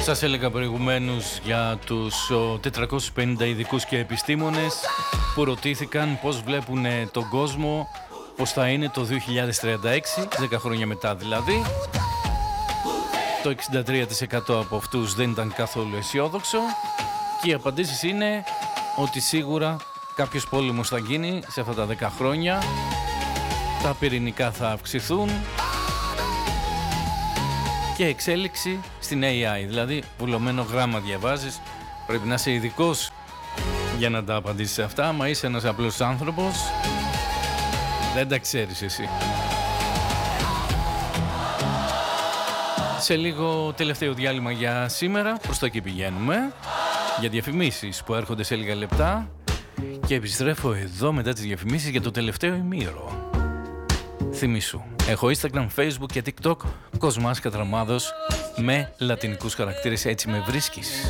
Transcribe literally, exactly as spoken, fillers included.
Σας έλεγα προηγουμένως για τους τετρακόσιους πενήντα ειδικούς και επιστήμονες που ρωτήθηκαν πώς βλέπουν τον κόσμο, πώς θα είναι το δύο χιλιάδες τριάντα έξι, δέκα χρόνια μετά δηλαδή. Το εξήντα τρία τοις εκατό από αυτούς δεν ήταν καθόλου αισιόδοξο και οι απαντήσεις είναι ότι σίγουρα κάποιος πόλεμος θα γίνει σε αυτά τα δέκα χρόνια, τα πυρηνικά θα αυξηθούν και εξέλιξη στην έι άι, δηλαδή βουλωμένο γράμμα διαβάζεις, πρέπει να είσαι ειδικός για να τα απαντήσεις σε αυτά, μα είσαι ένας απλός άνθρωπος δεν τα ξέρεις εσύ. Σε λίγο τελευταίο διάλειμμα για σήμερα, προς τα εκεί πηγαίνουμε, για διαφημίσεις που έρχονται σε λίγα λεπτά και επιστρέφω εδώ μετά τις διαφημίσεις για το τελευταίο ημίωρο. Θυμήσου, έχω Instagram, Facebook και TikTok, Κοσμάς Κατραμάδος με λατινικούς χαρακτήρες, έτσι με βρίσκεις.